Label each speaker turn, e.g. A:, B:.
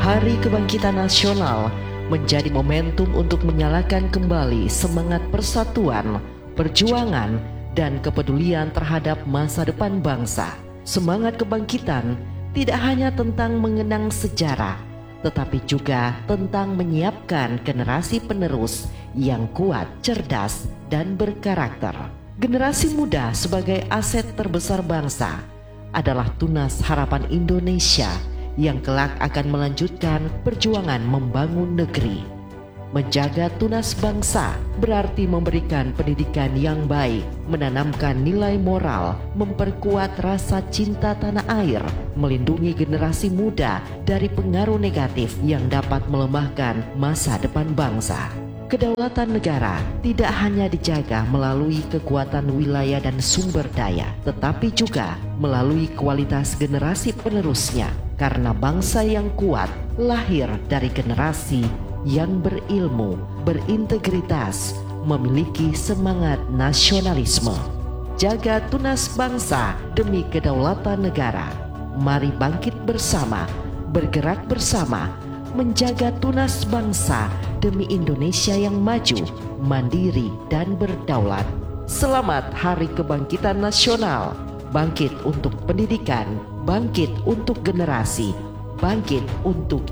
A: Hari Kebangkitan Nasional menjadi momentum untuk menyalakan kembali semangat persatuan, perjuangan, dan kepedulian terhadap masa depan bangsa. Semangat kebangkitan tidak hanya tentang mengenang sejarah, tetapi juga tentang menyiapkan generasi penerus yang kuat, cerdas, dan berkarakter. Generasi muda sebagai aset terbesar bangsa adalah tunas harapan Indonesia yang kelak akan melanjutkan perjuangan membangun negeri. Menjaga tunas bangsa berarti memberikan pendidikan yang baik, menanamkan nilai moral, memperkuat rasa cinta tanah air, melindungi generasi muda dari pengaruh negatif yang dapat melemahkan masa depan bangsa. Kedaulatan negara tidak hanya dijaga melalui kekuatan wilayah dan sumber daya, tetapi juga melalui kualitas generasi penerusnya. Karena bangsa yang kuat lahir dari generasi yang berilmu, berintegritas, memiliki semangat nasionalisme. Jaga tunas bangsa demi kedaulatan negara. Mari bangkit bersama, bergerak bersama, menjaga tunas bangsa demi Indonesia yang maju, mandiri, dan berdaulat. Selamat Hari Kebangkitan Nasional. Bangkit untuk pendidikan, bangkit untuk generasi, bangkit untuk